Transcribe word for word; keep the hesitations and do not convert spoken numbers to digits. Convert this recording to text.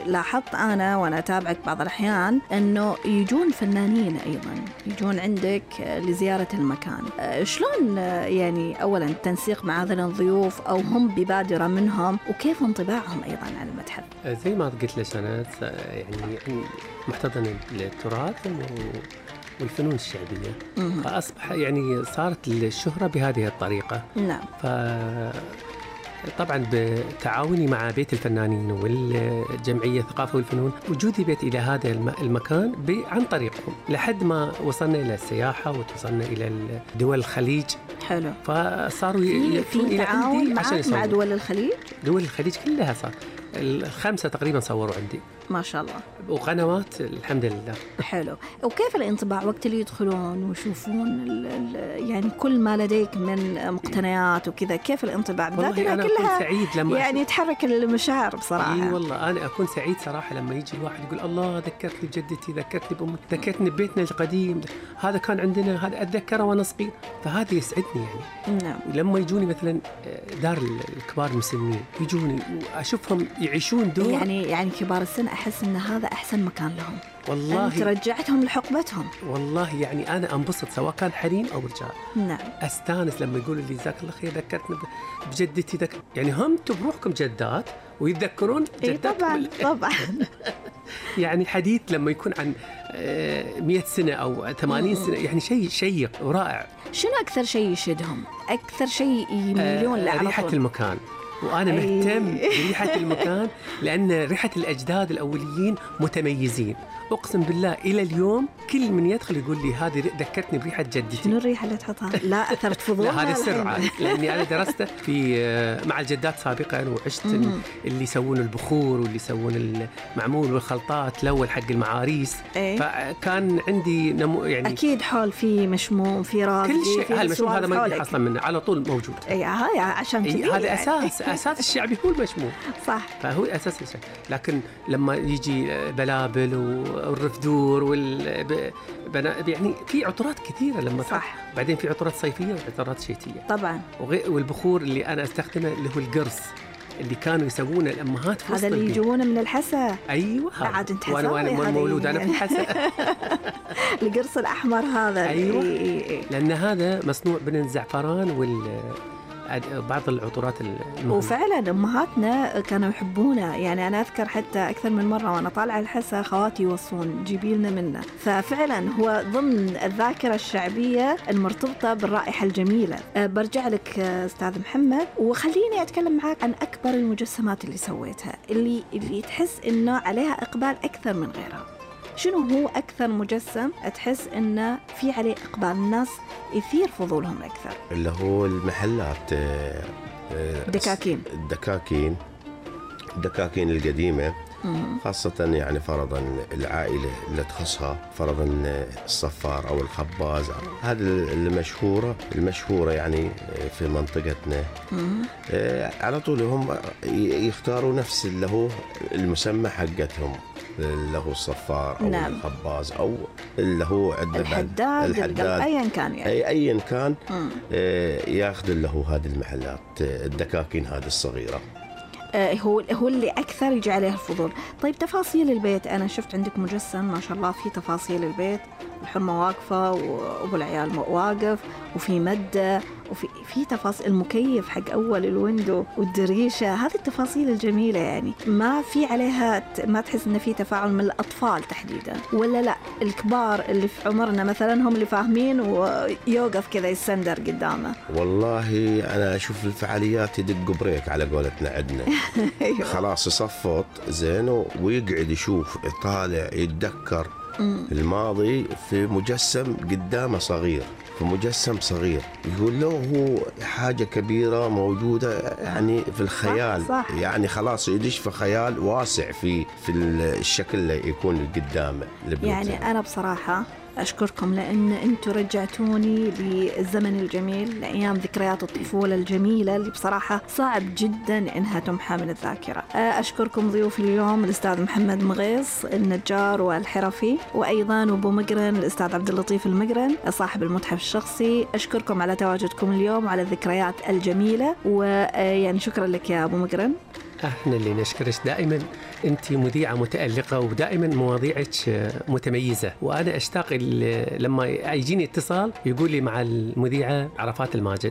لاحظت أنا وأنا أتابعك بعض الأحيان أنه يجون فنانين أيضا يجون عندك لزيارة المكان. شلون يعني أولا التنسيق مع هذين الضيوف أو هم ببادرة منهم وكيف انطباعهم أيضا عن المتحف؟ زي ما قلت لك أنا يعني محتضن التراث والفنون الشعبية، فأصبح يعني صارت الشهرة بهذه الطريقة. نعم. ف طبعا بتعاوني مع بيت الفنانين والجمعية الثقافة والفنون وجودي بيت إلى هذا المكان عن طريقهم لحد ما وصلنا إلى السياحة ووصلنا إلى دول الخليج. حلو. فصاروا يأتون إلى عندي عشان يصوروا. مع دول الخليج؟ دول الخليج كلها صار الخمسة تقريبا صوروا عندي ما شاء الله، وقنوات الحمد لله. حلو. وكيف الانطباع وقت اللي يدخلون ويشوفون ال ال يعني كل ما لديك من مقتنيات وكذا؟ كيف الانطباع؟ والله أنا أكون سعيد لما يعني تحرك المشاعر بصراحة. إيه والله أنا أكون سعيد صراحة لما يجي الواحد يقول الله ذكرتني بجدتي، ذكرتني بأمي، ذكرتني ببيتنا القديم، هذا كان عندنا، هذا أتذكره وأنا صغير، فهذا يسعدني يعني. نعم. لما يجوني مثلا دار الكبار المسنين يجوني وأشوفهم يعيشون دور يعني يعني كبار السن أحس إن هذا أحسن مكان لهم. والله أنت رجعتهم لحقبتهم. والله يعني أنا أنبسط سواء كان حريم أو رجال. نعم. أستانس لما يقولوا لي جزاك الله خير ذكرتني بجدتي ذك... يعني هم بروحكم جدات ويتذكرون جداتكم. طبعا طبعا. يعني حديث لما يكون عن مئة سنة أو ثمانين سنة يعني شيء شيق ورائع. شنو أكثر شيء يشدهم؟ أكثر شيء يميلون له؟ ريحة المكان، وأنا مهتم بريحة المكان لأن ريحة الأجداد الأوليين متميزين. أقسم بالله إلى اليوم كل من يدخل يقول لي هذه ذكرتني بريحة جدتي. شنو الريحة اللي تحطها؟ لا أثرت فضولها. لا هذا سر عادي لأني أنا درست في مع الجدات سابقا وعشت اللي يسوون البخور واللي يسوون المعمول والخلطات الأول حق المعاريس. ايه؟ فكان عندي نمو يعني أكيد حول في مشموم في راس كل شيء. هالمشموم هذا ما يدي أصلا منه على طول موجود. أي هاي عشان إيه هذا يعني. أساس أساس الشعبي هو المشموم. صح. فهو أساس الشعب. لكن لما يجي بلابل والرفدور وال يعني في عطورات كثيرة لما صح. بعدين في عطورات صيفية وعطورات شتوية طبعا. والبخور اللي أنا أستخدمه اللي هو القرص اللي كانوا يسوونه الأمهات في هذا اللي يجونه من الحسا. أيوة عاد انت وأنا وأنا مولود أنا في الحسا. القرص الأحمر هذا. أيوة. إيه. لأن هذا مصنوع من الزعفران وال بعض العطورات المهمة. وفعلا أمهاتنا كانوا يحبونه، يعني أنا أذكر حتى أكثر من مرة وأنا طالعة الحسا خواتي يوصون جيبي لنا منه. ففعلا هو ضمن الذاكرة الشعبية المرتبطة بالرائحة الجميلة. أه برجع لك أستاذ محمد وخليني أتكلم معاك عن أكبر المجسمات اللي سويتها اللي اللي تحس إنه عليها إقبال أكثر من غيرها. شنو هو أكثر مجسم تحس إنه في عليه إقبال الناس يثير فضولهم أكثر؟ اللي هو المحلات دكاكين الدكاكين الدكاكين القديمة، خاصة يعني فرضا العائلة اللي تخصها فرضا الصفار أو الخباز، هذه المشهورة المشهورة يعني في منطقتنا. على طول هم يختاروا نفس اللي هو المسمى حقتهم اللي هو الصفار أو نعم. الخباز أو اللي هو الحداد, الحداد أيا كان يعني أي أيا كان ياخذ اللي هو هذه المحلات الدكاكين هذه الصغيرة. هو هو اللي أكثر يجي عليه الفضول. طيب تفاصيل البيت، أنا شفت عندك مجسم ما شاء الله في تفاصيل البيت، الحمى واقفة وأبو العيال واقف وفي مدة وفي في تفاصيل المكيف حق أول الويندو والدريشة، هذه التفاصيل الجميلة يعني ما في عليها ما تحس إن في تفاعل من الأطفال تحديدا ولا لا؟ الكبار اللي في عمرنا مثلا هم اللي فاهمين ويوقف كذا يسندر قدامه. والله أنا أشوف الفعاليات يدق بريك على قولتنا عندنا. خلاص يصفط زين ويقعد يشوف يطالع يتذكر الماضي في مجسم قدامه صغير، في مجسم صغير يقول له هو حاجة كبيرة موجودة يعني في الخيال. صح صح. يعني خلاص يدش في خيال واسع في في الشكل اللي يكون قدامه. يعني أنا بصراحة أشكركم لأن أنتم رجعتوني للزمن الجميل، لأيام ذكريات الطفولة الجميلة اللي بصراحة صعب جدا إنها تمحى من الذاكرة. أشكركم ضيوف اليوم الأستاذ محمد مغيص النجار والحرفي، وأيضا أبو مقرن الأستاذ عبد اللطيف المقرن صاحب المتحف الشخصي. أشكركم على تواجدكم اليوم وعلى الذكريات الجميلة، ويعني شكرا لك يا أبو مقرن. احنا اللي نشكرك، دائما انت مذيعه متالقه ودائما مواضيعك متميزه، وانا اشتاق لما يجيني اتصال يقول لي مع المذيعه عرفات الماجد.